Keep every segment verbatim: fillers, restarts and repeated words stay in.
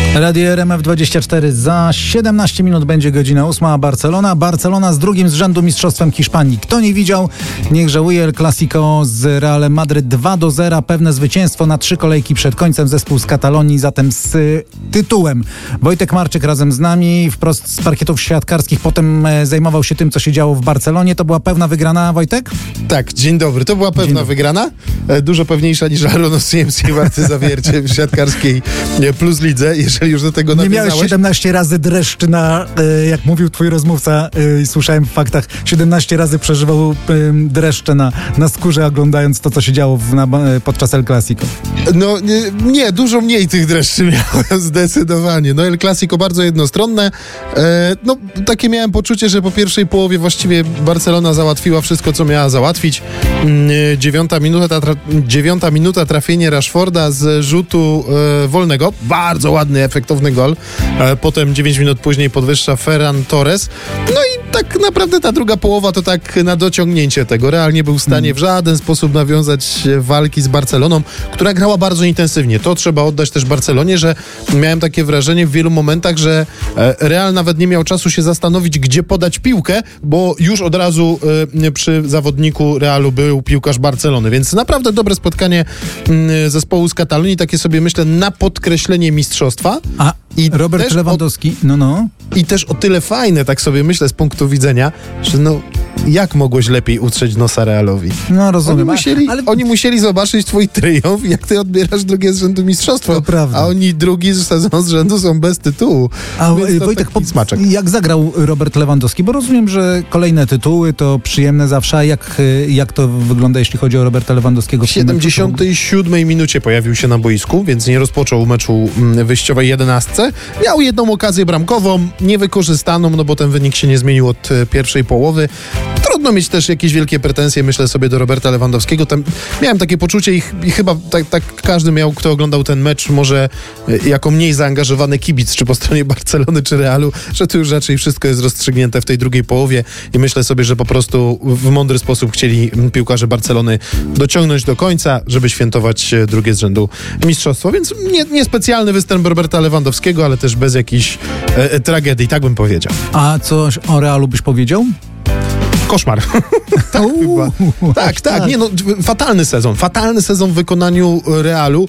Radio R M F dwadzieścia cztery. Za siedemnaście minut będzie godzina ósma. Barcelona. Barcelona z drugim z rzędu mistrzostwem Hiszpanii. Kto nie widział, niech żałuje. El Clasico z Realem Madryt dwa do zera. Pewne zwycięstwo na trzy kolejki przed końcem. Zespół z Katalonii zatem z y, tytułem. Wojtek Marczyk razem z nami wprost z parkietów świadkarskich. Potem e, zajmował się tym, co się działo w Barcelonie. To była pewna wygrana, Wojtek? Tak, dzień dobry. To była pewna wygrana. E, dużo pewniejsza niż Arono C M C Warty Zawiercie w siatkarskiej Plus Lidze. Jeżeli już do tego nie nawiązałeś. miałeś siedemnaście razy dreszcz na, y, jak mówił twój rozmówca i y, słyszałem w faktach, siedemnaście razy przeżywał y, dreszcze na, na skórze, oglądając to, co się działo w, na, podczas El Clasico. No nie, nie, dużo mniej tych dreszczy miałem, zdecydowanie. No El Clasico bardzo jednostronne. E, no takie miałem poczucie, że po pierwszej połowie właściwie Barcelona załatwiła wszystko, co miała załatwić. E, dziewiąta minuta, tra, dziewiąta minuta trafienie Rashforda z rzutu e, wolnego. Bardzo ładny, efektowny gol. E, potem dziewięć minut później podwyższa Ferran Torres. No i tak naprawdę ta druga połowa to tak na dociągnięcie tego. Real nie był w stanie w żaden sposób nawiązać walki z Barceloną, która grała bardzo intensywnie. To trzeba oddać też Barcelonie, że miałem takie wrażenie w wielu momentach, że Real nawet nie miał czasu się zastanowić, gdzie podać piłkę, bo już od razu y, przy zawodniku Realu był piłkarz Barcelony, więc naprawdę dobre spotkanie y, zespołu z Katalonii, takie sobie myślę na podkreślenie mistrzostwa. A i Robert Lewandowski, o, no no. I też o tyle fajne, tak sobie myślę z punktu widzenia, że no jak mogłeś lepiej utrzeć nosa Realowi? No rozumiem. Oni musieli, ale... oni musieli zobaczyć twój triumf, jak ty odbierasz drugie z rzędu mistrzostwo. To prawda. A oni drugi sezon z rzędu są bez tytułu. A Wojtek, po, jak zagrał Robert Lewandowski? Bo rozumiem, że kolejne tytuły to przyjemne zawsze. A jak, jak to wygląda, jeśli chodzi o Roberta Lewandowskiego? W siedemdziesiątej siódmej minucie pojawił się na boisku, więc nie rozpoczął meczu wyjściowej jedenastce. Miał jedną okazję bramkową, niewykorzystaną, no bo ten wynik się nie zmienił od pierwszej połowy. Trudno mieć też jakieś wielkie pretensje, myślę sobie, do Roberta Lewandowskiego. Tam miałem takie poczucie i, i chyba tak, tak każdy miał, kto oglądał ten mecz, może jako mniej zaangażowany kibic, czy po stronie Barcelony, czy Realu, że tu już raczej wszystko jest rozstrzygnięte w tej drugiej połowie i myślę sobie, że po prostu w mądry sposób chcieli piłkarze Barcelony dociągnąć do końca, żeby świętować drugie z rzędu mistrzostwo. Więc nie, nie specjalny występ Roberta Lewandowskiego, ale też bez jakiejś e, tragedii, tak bym powiedział. A coś o Realu byś powiedział? Koszmar. tak, chyba. tak, tak, nie no, fatalny sezon. Fatalny sezon w wykonaniu Realu.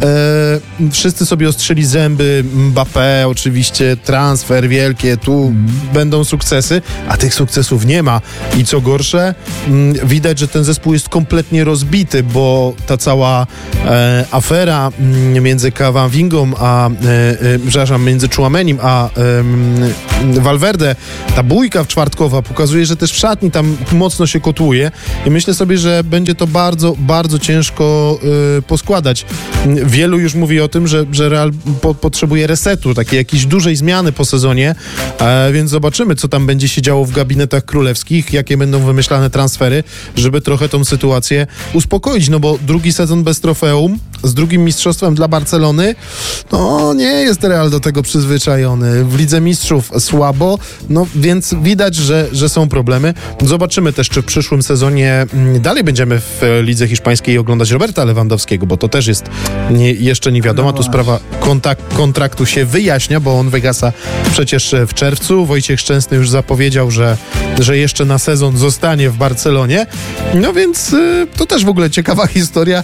E, wszyscy sobie ostrzyli zęby. Mbappé, oczywiście, transfer wielkie, tu mm. będą sukcesy, a tych sukcesów nie ma. I co gorsze, m, widać, że ten zespół jest kompletnie rozbity, bo ta cała e, afera m, między Cavangingą a, e, e, przepraszam, między Tchouaménim a e, Valverde, ta bójka czwartkowa pokazuje, że też w szatni tam mocno się kotłuje i myślę sobie, że będzie to bardzo, bardzo ciężko y, poskładać. Wielu już mówi o tym, że, że Real po, potrzebuje resetu, takiej jakiejś dużej zmiany po sezonie, e, więc zobaczymy, co tam będzie się działo w gabinetach królewskich, jakie będą wymyślane transfery, żeby trochę tą sytuację uspokoić, no bo drugi sezon bez trofeum, z drugim mistrzostwem dla Barcelony, no nie jest Real do tego przyzwyczajony. W Lidze Mistrzów słabo, no więc widać, że, że są problemy. Zobaczymy też, czy w przyszłym sezonie dalej będziemy w lidze hiszpańskiej oglądać Roberta Lewandowskiego, bo to też jest nie, jeszcze nie wiadomo. No tu sprawa kontak- kontraktu się wyjaśnia, bo on wygasa przecież w czerwcu. Wojciech Szczęsny już zapowiedział, że, że jeszcze na sezon zostanie w Barcelonie. No więc y, to też w ogóle ciekawa historia,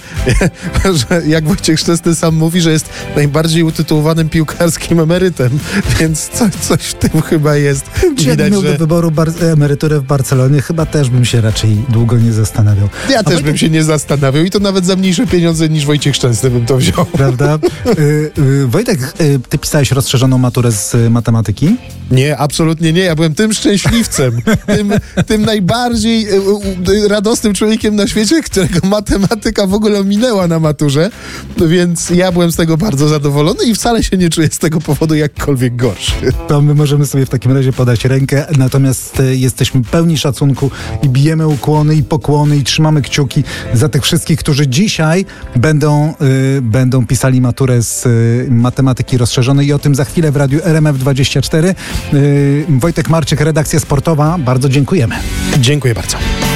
że jak Wojciech Szczęsny sam mówi, że jest najbardziej utytułowanym piłkarskim emerytem, więc coś, coś w tym chyba jest. Widać, jak miał że... do wyboru bar- emeryturę w Barcelonie, chyba też bym się raczej długo nie zastanawiał. Ja A też Wojtek... bym się nie zastanawiał i to nawet za mniejsze pieniądze niż Wojciech Szczęsny bym to wziął. Prawda? y, y, Wojtek, y, ty pisałeś rozszerzoną maturę z y, matematyki? Nie, absolutnie nie. Ja byłem tym szczęśliwcem, tym, tym najbardziej y, y, radosnym człowiekiem na świecie, którego matematyka w ogóle minęła na maturze, więc ja byłem z tego bardzo zadowolony i wcale się nie czuję z tego powodu jakkolwiek gorszy. To my możemy sobie w takim razie podać rękę, natomiast y, jesteśmy pełni szacunku i bijemy ukłony i pokłony i trzymamy kciuki za tych wszystkich, którzy dzisiaj będą, y, będą pisali maturę z y, matematyki rozszerzonej i o tym za chwilę w Radiu R M F dwadzieścia cztery. Y, Wojtek Marczyk, redakcja sportowa. Bardzo dziękujemy. Dziękuję bardzo.